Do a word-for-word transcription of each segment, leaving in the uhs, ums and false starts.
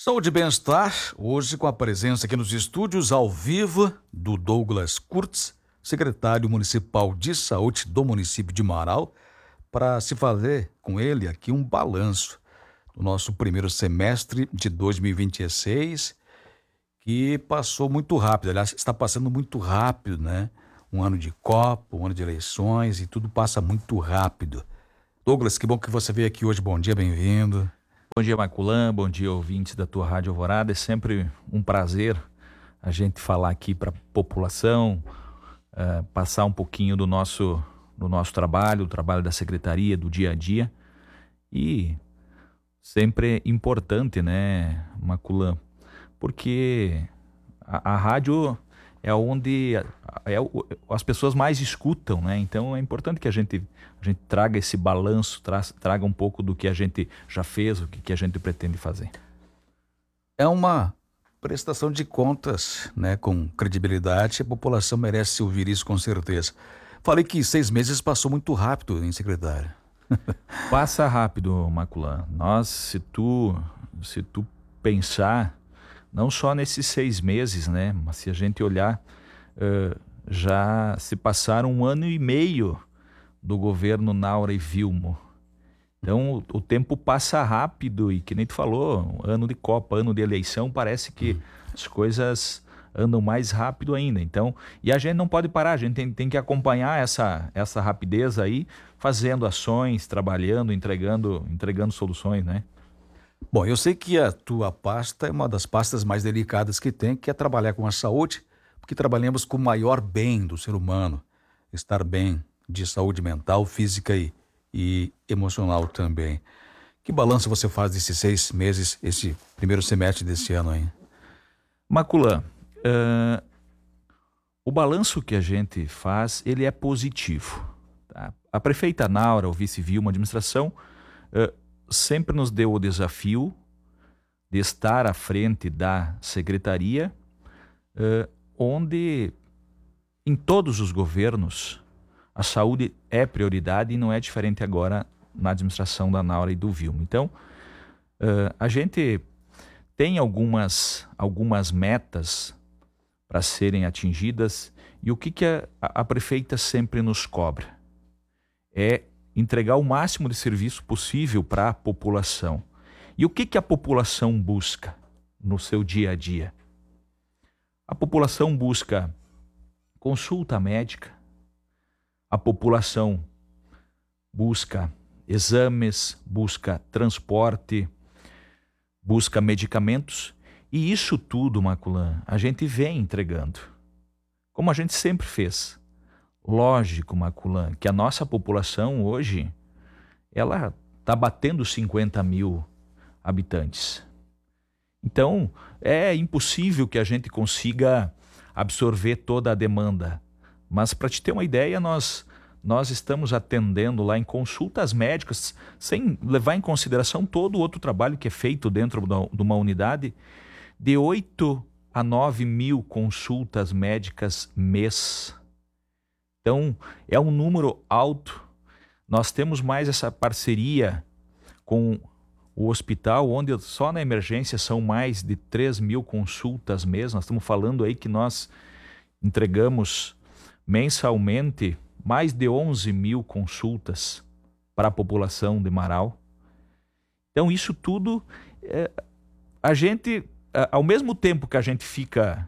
Saúde e bem-estar, hoje com a presença aqui nos estúdios ao vivo do Douglas Kurtz, secretário municipal de saúde do município de Marau, para se fazer com ele aqui um balanço do nosso primeiro semestre de dois mil e vinte e seis, que passou muito rápido, aliás, está passando muito rápido, né? Um ano de Copa, um ano de eleições e tudo passa muito rápido. Douglas, que bom que você veio aqui hoje, bom dia, bem-vindo. Bom dia, Maculan, bom dia, ouvintes da tua Rádio Alvorada. É sempre um prazer a gente falar aqui para a população, uh, passar um pouquinho do nosso, do nosso trabalho, do trabalho da Secretaria, do dia a dia. E sempre é importante, né, Maculan, porque a, a rádio é onde é, as pessoas mais escutam, né? Então é importante que a gente, a gente traga esse balanço, tra, traga um pouco do que a gente já fez, o que, que a gente pretende fazer. É uma prestação de contas, né, com credibilidade, a população merece ouvir isso com certeza. Falei que seis meses passou muito rápido, hein, secretário? Passa rápido, Maculan. Nós, se tu, se tu pensar, não só nesses seis meses, né? Mas se a gente olhar, uh, já se passaram um ano e meio do governo Naura e Vilmo. Então, o, o tempo passa rápido e, que nem tu falou, ano de Copa, ano de eleição, parece que hum. as coisas andam mais rápido ainda. Então, e a gente não pode parar, a gente tem, tem que acompanhar essa, essa rapidez aí, fazendo ações, trabalhando, entregando, entregando soluções, né? Bom, eu sei que a tua pasta é uma das pastas mais delicadas que tem, que é trabalhar com a saúde, porque trabalhamos com o maior bem do ser humano, estar bem de saúde mental, física e, e emocional também. Que balanço você faz desses seis meses, esse primeiro semestre desse ano aí? Maculan, uh, o balanço que a gente faz, ele é positivo. Tá? A prefeita Naura, o vice-Vilmo, a administração, uh, sempre nos deu o desafio de estar à frente da secretaria, eh, onde em todos os governos a saúde é prioridade e não é diferente agora na administração da Naura e do Vilmo. Então, eh, a gente tem algumas, algumas metas para serem atingidas e o que, que a, a prefeita sempre nos cobra? É entregar o máximo de serviço possível para a população. E o que, que a população busca no seu dia a dia? A população busca consulta médica, a população busca exames, busca transporte, busca medicamentos, e isso tudo, Maculan, a gente vem entregando, como a gente sempre fez. Lógico, Maculan, que a nossa população hoje, ela está batendo cinquenta mil habitantes. Então, é impossível que a gente consiga absorver toda a demanda. Mas, para te ter uma ideia, nós, nós estamos atendendo lá em consultas médicas, sem levar em consideração todo o outro trabalho que é feito dentro de uma unidade, de oito a nove mil consultas médicas mês. Então, é um número alto. Nós temos mais essa parceria com o hospital, onde só na emergência são mais de três mil consultas mês. Nós estamos falando aí que nós entregamos mensalmente mais de onze mil consultas para a população de Marau. Então, isso tudo, é, a gente, ao mesmo tempo que a gente fica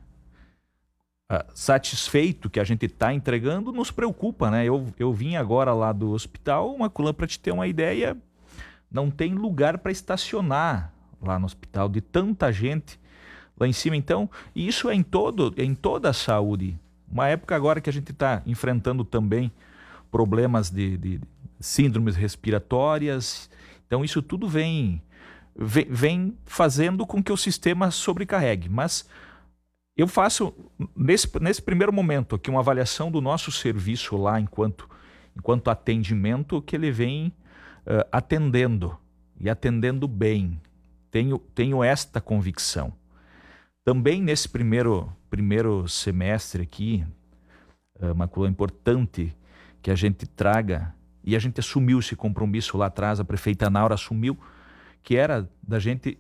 Uh, satisfeito que a gente está entregando, nos preocupa, né? Eu, eu vim agora lá do hospital, Maculan, para te ter uma ideia, não tem lugar para estacionar lá no hospital, de tanta gente lá em cima. Então, e isso é em, todo, em toda a saúde. Uma época agora que a gente está enfrentando também problemas de, de síndromes respiratórias. Então, isso tudo vem, vem, vem fazendo com que o sistema sobrecarregue. Mas eu faço, nesse, nesse primeiro momento aqui, uma avaliação do nosso serviço lá enquanto, enquanto atendimento, que ele vem uh, atendendo e atendendo bem. Tenho, tenho esta convicção. Também nesse primeiro, primeiro semestre aqui, uh, Maculan, é importante que a gente traga, e a gente assumiu esse compromisso lá atrás, a prefeita Naura assumiu, que era da gente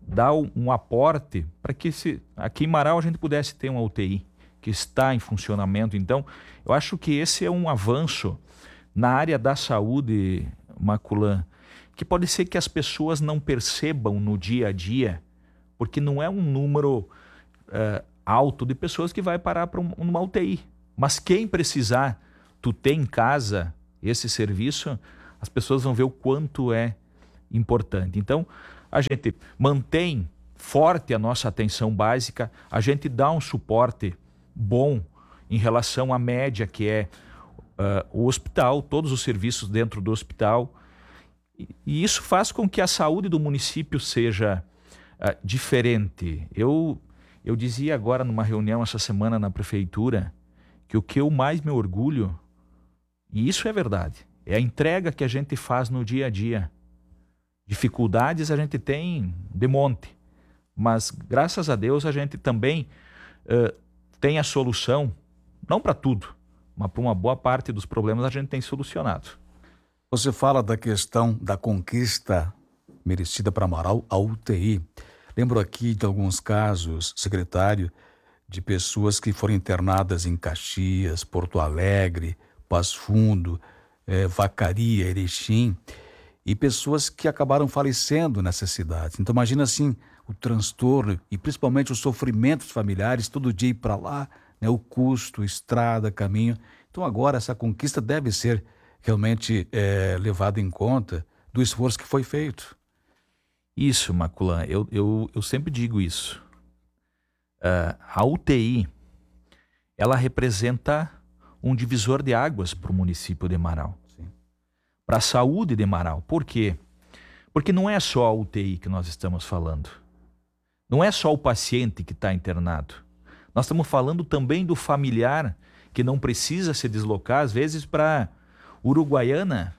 dar um, um aporte para que se, aqui em Marau a gente pudesse ter uma U T I que está em funcionamento. Então, eu acho que esse é um avanço na área da saúde, Maculan, que pode ser que as pessoas não percebam no dia a dia, porque não é um número uh, alto de pessoas que vai parar para um, uma U T I. Mas quem precisar, tu tem em casa esse serviço, as pessoas vão ver o quanto é importante. Então, a gente mantém forte a nossa atenção básica, a gente dá um suporte bom em relação à média que é uh, o hospital, todos os serviços dentro do hospital. E, e isso faz com que a saúde do município seja uh, diferente. Eu, eu dizia agora numa reunião essa semana na prefeitura que o que eu mais me orgulho, e isso é verdade, é a entrega que a gente faz no dia a dia. Dificuldades a gente tem de monte, mas graças a Deus a gente também uh, tem a solução, não para tudo, mas para uma boa parte dos problemas a gente tem solucionado. Você fala da questão da conquista merecida para Marau, a U T I. Lembro aqui de alguns casos, secretário, de pessoas que foram internadas em Caxias, Porto Alegre, Passo Fundo, eh, Vacaria, Erechim, e pessoas que acabaram falecendo nessas cidades. Então imagina assim o transtorno e principalmente os sofrimentos familiares, todo dia ir para lá, né, o custo, estrada, caminho. Então agora essa conquista deve ser realmente é, levada em conta do esforço que foi feito. Isso, Maculan, eu, eu, eu sempre digo isso. Uh, a U T I, ela representa um divisor de águas para o município de Marau. Para a saúde de Marau. Por quê? Porque não é só a U T I que nós estamos falando. Não é só o paciente que está internado. Nós estamos falando também do familiar que não precisa se deslocar, às vezes, para Uruguaiana.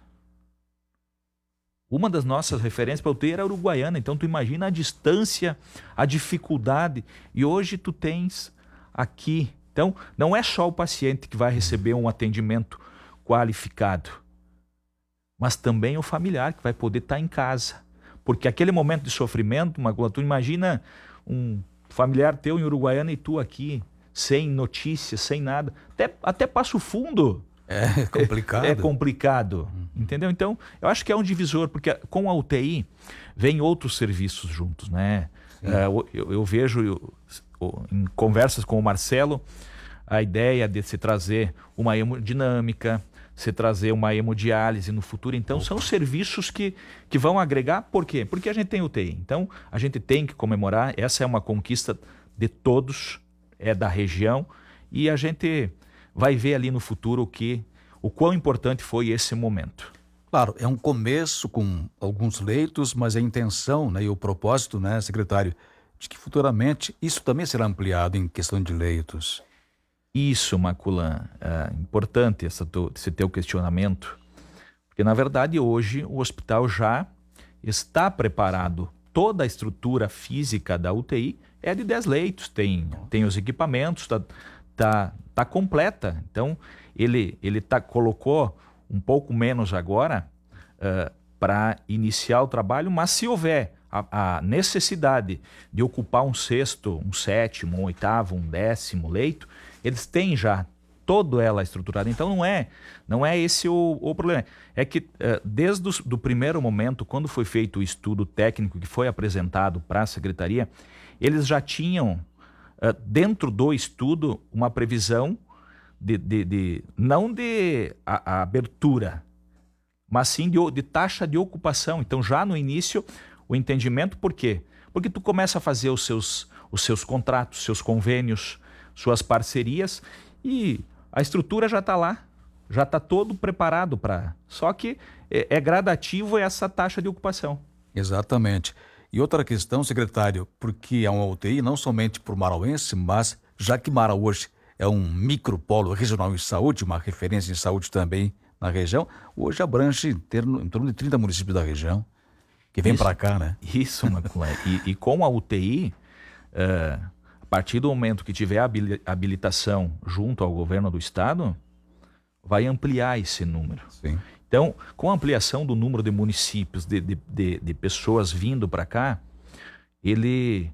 Uma das nossas referências para a U T I era a Uruguaiana. Então, tu imagina a distância, a dificuldade. E hoje tu tens aqui. Então, não é só o paciente que vai receber um atendimento qualificado, mas também o familiar que vai poder estar em casa. Porque aquele momento de sofrimento, Maculan, tu imagina um familiar teu em Uruguaiana e tu aqui, sem notícias, sem nada. Até, até Passo Fundo. É complicado. É, é complicado, hum. entendeu? Então, eu acho que é um divisor, porque com a U T I vem outros serviços juntos, né? Uh, eu, eu vejo eu, eu, em conversas com o Marcelo a ideia de se trazer uma hemodinâmica, se trazer uma hemodiálise no futuro. Então, são serviços que, que vão agregar. Por quê? Porque a gente tem U T I. Então, a gente tem que comemorar. Essa é uma conquista de todos, é da região. E a gente vai ver ali no futuro o, que, o quão importante foi esse momento. Claro, é um começo com alguns leitos, mas a intenção, né, e o propósito, né, secretário, de que futuramente isso também será ampliado em questão de leitos. Isso, Maculan, é importante essa tu, esse teu questionamento, porque na verdade hoje o hospital já está preparado. Toda a estrutura física da U T I é de dez leitos, tem, tem os equipamentos, está tá, tá completa. Então ele, ele tá, colocou um pouco menos agora uh, para iniciar o trabalho, mas se houver a, a necessidade de ocupar um sexto, um sétimo, um oitavo, um décimo leito, eles têm já toda ela estruturada. Então não é, não é esse o, o problema. É que uh, desde o do primeiro momento, quando foi feito o estudo técnico que foi apresentado para a secretaria, eles já tinham uh, dentro do estudo uma previsão de, de, de não de a, a abertura, mas sim de, de taxa de ocupação. Então já no início o entendimento, por quê? Porque tu começa a fazer os seus, os seus contratos, seus convênios, suas parcerias, e a estrutura já está lá, já está todo preparado para... Só que é, é gradativo essa taxa de ocupação. Exatamente. E outra questão, secretário, porque é uma U T I não somente para o marauense, mas já que Marau hoje é um micropolo regional em saúde, uma referência em saúde também na região, hoje abrange em torno, em torno de trinta municípios da região, que vem para cá, né? Isso, Maculan. e, e com a U T I... Uh, a partir do momento que tiver habilitação junto ao governo do estado, vai ampliar esse número. Sim. Então, com a ampliação do número de municípios, de, de, de, de pessoas vindo para cá, ele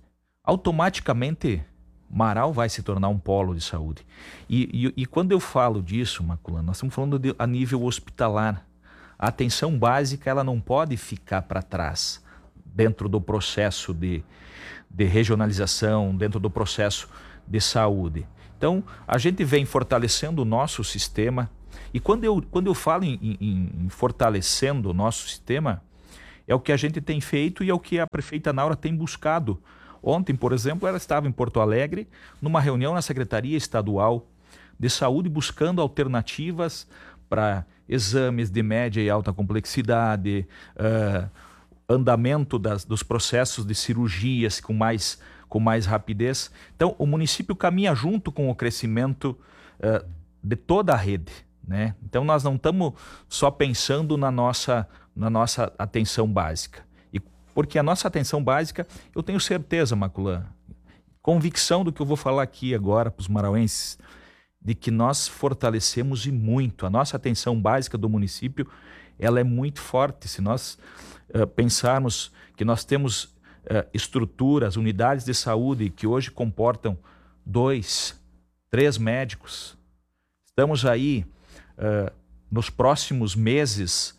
automaticamente, Marau vai se tornar um polo de saúde. E, e, e quando eu falo disso, Maculano, nós estamos falando de, a nível hospitalar. A atenção básica ela não pode ficar para trás dentro do processo de, de regionalização, dentro do processo de saúde. Então, a gente vem fortalecendo o nosso sistema. E quando eu, quando eu falo em, em, em fortalecendo o nosso sistema, é o que a gente tem feito e é o que a prefeita Naura tem buscado. Ontem, por exemplo, ela estava em Porto Alegre, numa reunião na Secretaria Estadual de Saúde, buscando alternativas para exames de média e alta complexidade, uh, andamento das, dos processos de cirurgias com mais, com mais rapidez. Então, o município caminha junto com o crescimento uh, de toda a rede, né? Então, nós não estamos só pensando na nossa, na nossa atenção básica. Porque a nossa atenção básica, eu tenho certeza, Maculan, convicção do que eu vou falar aqui agora para os marauenses, de que nós fortalecemos e muito. A nossa atenção básica do município, ela é muito forte. Se nós uh, pensarmos que nós temos uh, estruturas, unidades de saúde que hoje comportam dois, três médicos, estamos aí uh, nos próximos meses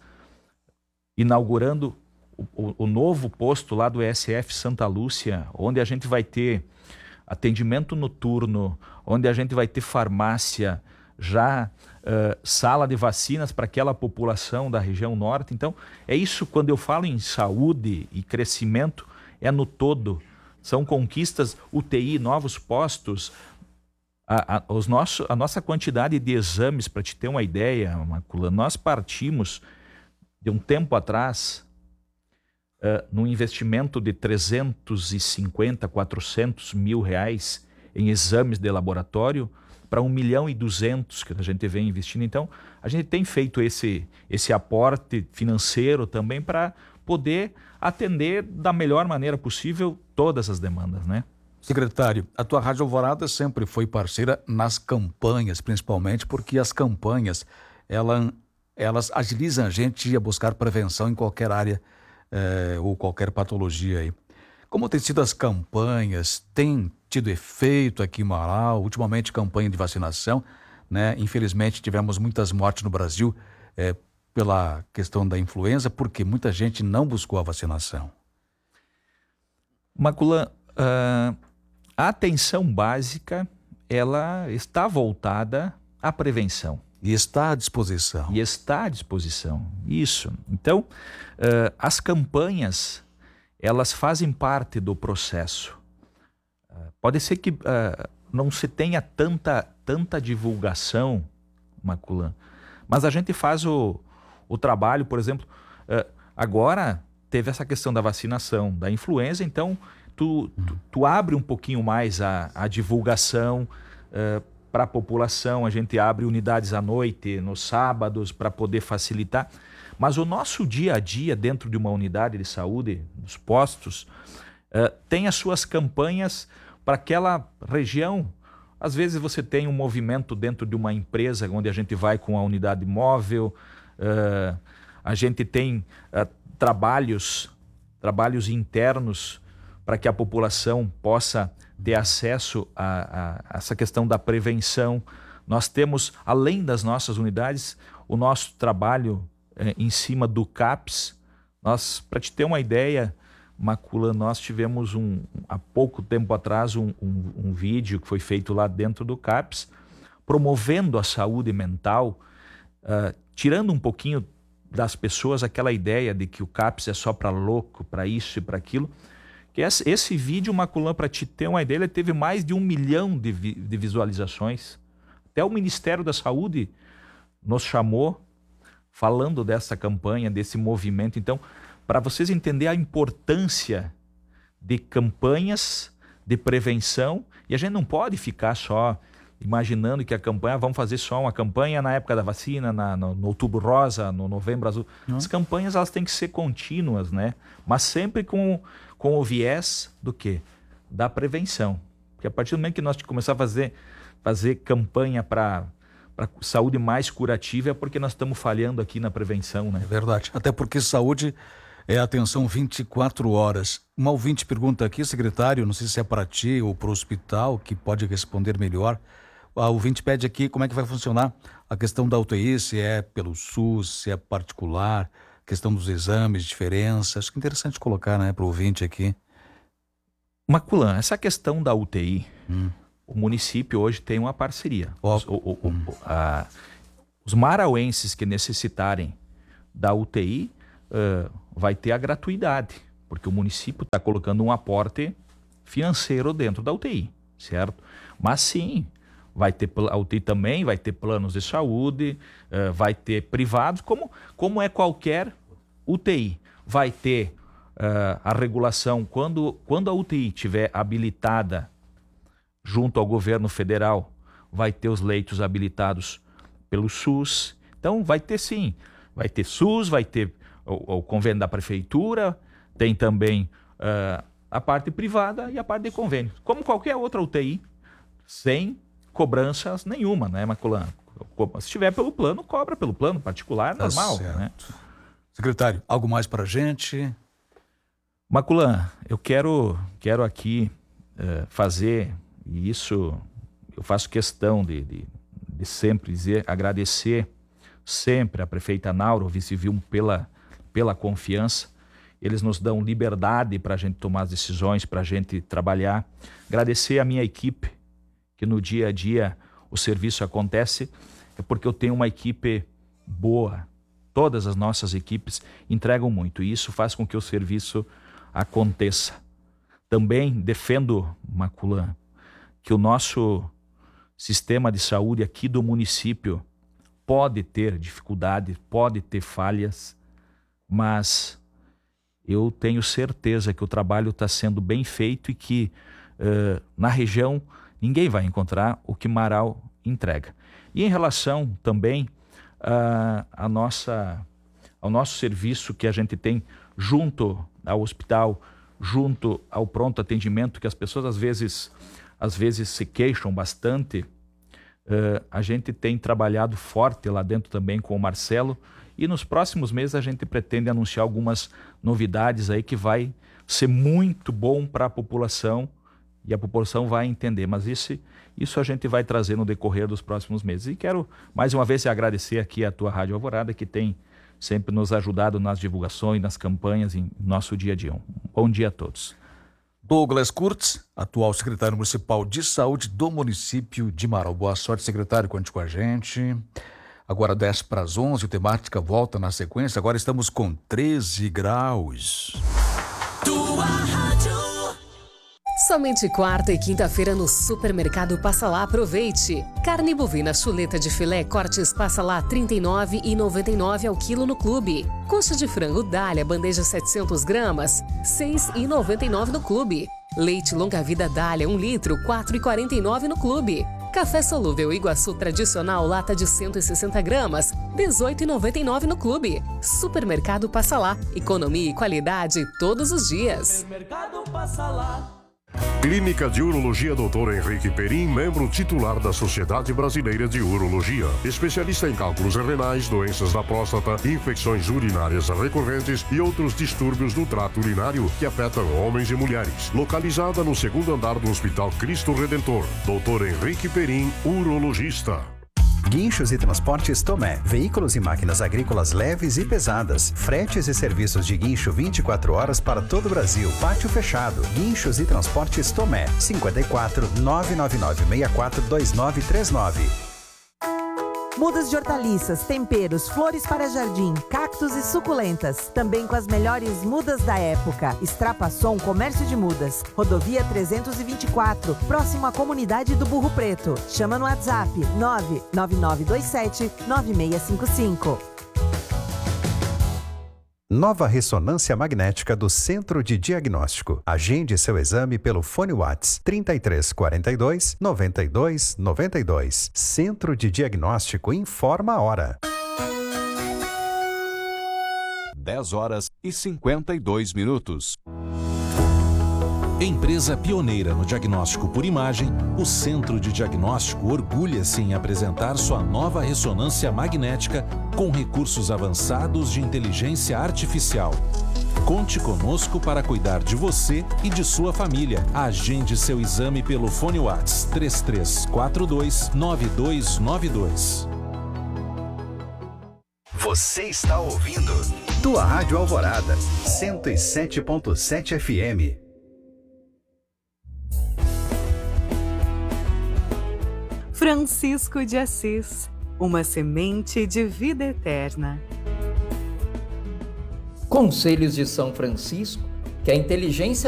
inaugurando O, o novo posto lá do E S F Santa Lúcia, onde a gente vai ter atendimento noturno, onde a gente vai ter farmácia, já uh, sala de vacinas para aquela população da região norte. Então, é isso, quando eu falo em saúde e crescimento, é no todo. São conquistas, U T I, novos postos, a, a, os nosso, a nossa quantidade de exames, para te ter uma ideia, Macula, nós partimos de um tempo atrás... Uh, num investimento de trezentos e cinquenta, quatrocentos mil reais em exames de laboratório para um milhão e duzentos que a gente vem investindo. Então, a gente tem feito esse, esse aporte financeiro também para poder atender da melhor maneira possível todas as demandas, né? Secretário, a tua Rádio Alvorada sempre foi parceira nas campanhas, principalmente porque as campanhas, ela, elas agilizam a gente a buscar prevenção em qualquer área É, ou qualquer patologia aí. Como tem sido as campanhas? Tem tido efeito aqui em Marau? Ultimamente, campanha de vacinação, né? Infelizmente, tivemos muitas mortes no Brasil é, pela questão da influenza, porque muita gente não buscou a vacinação. Maculan, uh, a atenção básica, ela está voltada à prevenção. E está à disposição. E está à disposição, isso. Então, uh, as campanhas, elas fazem parte do processo. Uh, pode ser que uh, não se tenha tanta, tanta divulgação, Maculan, mas a gente faz o, o trabalho, por exemplo, uh, agora teve essa questão da vacinação, da influenza, então tu, tu, tu abre um pouquinho mais a, a divulgação, uh, para a população, a gente abre unidades à noite, nos sábados, para poder facilitar. Mas o nosso dia a dia dentro de uma unidade de saúde, nos postos, uh, tem as suas campanhas para aquela região. Às vezes você tem um movimento dentro de uma empresa onde a gente vai com a unidade móvel, uh, a gente tem uh, trabalhos, trabalhos internos para que a população possa ter acesso a, a, a essa questão da prevenção. Nós temos, além das nossas unidades, o nosso trabalho eh, em cima do CAPS. Nós, para te ter uma ideia, Macula, nós tivemos um, há pouco tempo atrás um, um, um vídeo que foi feito lá dentro do CAPS, promovendo a saúde mental, uh, tirando um pouquinho das pessoas aquela ideia de que o CAPS é só para louco, para isso e para aquilo. Esse, esse vídeo, Maculan, para te ter uma ideia, ele teve mais de um milhão de, vi, de visualizações. Até o Ministério da Saúde nos chamou falando dessa campanha, desse movimento. Então, para vocês entenderem a importância de campanhas de prevenção, e a gente não pode ficar só imaginando que a campanha, vamos fazer só uma campanha na época da vacina, na, no, no outubro rosa, no novembro azul. Não. As campanhas, elas têm que ser contínuas, né? Mas sempre com, com o viés do quê? Da prevenção. Porque a partir do momento que nós começar a fazer, fazer campanha para para saúde mais curativa, é porque nós estamos falhando aqui na prevenção, né? É verdade. Até porque saúde É atenção vinte e quatro horas. Uma ouvinte pergunta aqui, secretário, não sei se é para ti ou para o hospital, que pode responder melhor. A ouvinte pede aqui como é que vai funcionar a questão da U T I, se é pelo SUS, se é particular, questão dos exames, diferença. Acho que é interessante colocar, né, para o ouvinte aqui. Maculan, essa questão da U T I, Hum. o município hoje tem uma parceria. Ó, Os, o- o- hum. o- a- os marauenses que necessitarem da U T I uh, vai ter a gratuidade, porque o município está colocando um aporte financeiro dentro da U T I, certo? Mas sim, vai ter pla- a U T I também, vai ter planos de saúde, uh, vai ter privados, como, como é qualquer U T I. Vai ter uh, a regulação, quando, quando a U T I estiver habilitada junto ao governo federal, vai ter os leitos habilitados pelo SUS. Então vai ter sim, vai ter SUS, vai ter o, o convênio da prefeitura, tem também uh, a parte privada e a parte de convênio. Como qualquer outra U T I, sem cobranças nenhuma, né, Maculan? Se estiver pelo plano, cobra pelo plano particular, Tá normal, certo. né? Secretário, algo mais para a gente? Maculan, eu quero, quero aqui uh, fazer, e isso eu faço questão de, de, de sempre dizer, agradecer sempre a prefeita Naura, o vice-vilmo, pela, pela confiança. Eles nos dão liberdade para a gente tomar as decisões, para a gente trabalhar. Agradecer a minha equipe, que no dia a dia o serviço acontece, é porque eu tenho uma equipe boa. Todas as nossas equipes entregam muito e isso faz com que o serviço aconteça. Também defendo, Maculan, que o nosso sistema de saúde aqui do município pode ter dificuldades, pode ter falhas, mas eu tenho certeza que o trabalho está sendo bem feito e que uh, na região ninguém vai encontrar o que Marau entrega. E em relação também uh, a nossa, ao nosso serviço que a gente tem junto ao hospital, junto ao pronto atendimento, que as pessoas às vezes, às vezes se queixam bastante, uh, a gente tem trabalhado forte lá dentro também com o Marcelo e nos próximos meses a gente pretende anunciar algumas novidades aí que vai ser muito bom para a população e a população vai entender, mas isso, isso a gente vai trazer no decorrer dos próximos meses. E quero mais uma vez agradecer aqui a tua Rádio Alvorada, que tem sempre nos ajudado nas divulgações, nas campanhas, em nosso dia a dia. Um bom dia a todos. Douglas Kurtz, atual secretário municipal de saúde do município de Marau. Boa sorte, secretário, conte com a gente. Agora dez para as onze, o Temática volta na sequência. Agora estamos com treze graus. Tua rádio. Somente quarta e quinta-feira no Supermercado Passa Lá, aproveite. Carne bovina chuleta de filé cortes Passa Lá trinta e nove reais e noventa e nove centavos ao quilo no clube. Coxa de frango Dália, bandeja setecentas gramas, seis reais e noventa e nove centavos no clube. Leite longa vida Dália, um litro, quatro reais e quarenta e nove centavos no clube. Café solúvel Iguaçu tradicional, lata de cento e sessenta gramas, dezoito reais e noventa e nove centavos no clube. Supermercado Passa Lá, economia e qualidade todos os dias. Supermercado Passa Lá. Clínica de Urologia doutor Henrique Perim, membro titular da Sociedade Brasileira de Urologia. Especialista em cálculos renais, doenças da próstata, infecções urinárias recorrentes e outros distúrbios do trato urinário que afetam homens e mulheres. Localizada no segundo andar do Hospital Cristo Redentor. doutor Henrique Perim, urologista. Guinchos e Transportes Tomé. Veículos e máquinas agrícolas leves e pesadas. Fretes e serviços de guincho vinte e quatro horas para todo o Brasil. Pátio fechado. Guinchos e Transportes Tomé. cinquenta e quatro, nove nove nove seis quatro dois nove três nove. Mudas de hortaliças, temperos, flores para jardim, cactos e suculentas. Também com as melhores mudas da época. Extrapasson Comércio de Mudas. Rodovia trezentos e vinte e quatro, próximo à comunidade do Burro Preto. Chama no WhatsApp nove nove nove dois sete nove seis cinco cinco. Nova ressonância magnética do Centro de Diagnóstico. Agende seu exame pelo fone WhatsApp trinta e três, quarenta e dois, noventa e dois, noventa e dois. Centro de Diagnóstico informa a hora. dez horas e cinquenta e dois minutos. Empresa pioneira no diagnóstico por imagem, o Centro de Diagnóstico orgulha-se em apresentar sua nova ressonância magnética com recursos avançados de inteligência artificial. Conte conosco para cuidar de você e de sua família. Agende seu exame pelo fone WhatsApp três três quatro dois nove dois nove dois. Você está ouvindo Tua Rádio Alvorada, cento e sete ponto sete F M. Francisco de Assis, uma semente de vida eterna. Conselhos de São Francisco, que a inteligência